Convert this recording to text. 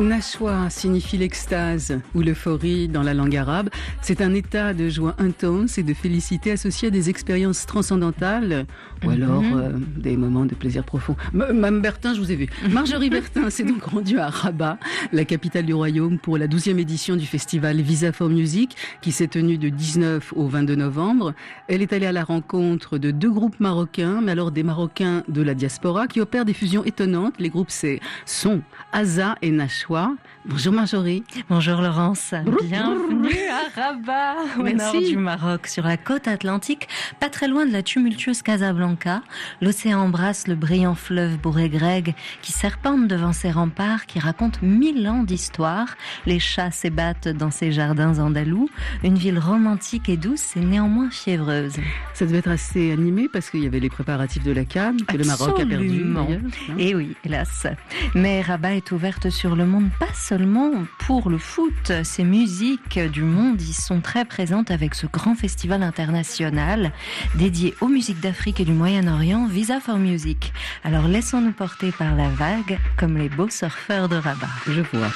Nashwa signifie l'extase ou l'euphorie dans la langue arabe. C'est un état de joie intense et de félicité associé à des expériences transcendantales ou alors des moments de plaisir profond. Mme Bertin, je vous ai vu. Marjorie Bertin s'est donc rendue à Rabat, la capitale du royaume, pour la 12e édition du festival Visa for Music qui s'est tenu de 19 au 22 novembre. Elle est allée à la rencontre de 2 groupes marocains, mais alors des Marocains de la diaspora qui opèrent des fusions étonnantes. Les groupes sont Aza et Nashwa. Bonjour Marjorie. Bonjour Laurence. Bienvenue à Rabat, au nord du Maroc, sur la côte atlantique, pas très loin de la tumultueuse Casablanca. L'océan embrasse le brillant fleuve Bourg-et-Greg qui serpente devant ses remparts, qui raconte 1000 ans d'histoire. Les chats s'ébattent dans ses jardins andalous. Une ville romantique et douce et néanmoins fiévreuse. Ça devait être assez animé parce qu'il y avait les préparatifs de la CAN que le Maroc a perdu. Et oui, hélas. Mais Rabat est ouverte sur le monde, pas seulement pour le foot. Ces musiques du monde y sont très présentes avec ce grand festival international dédié aux musiques d'Afrique et du Moyen-Orient, Visa for Music. Alors laissons-nous porter par la vague comme les beaux surfeurs de Rabat. Je vois.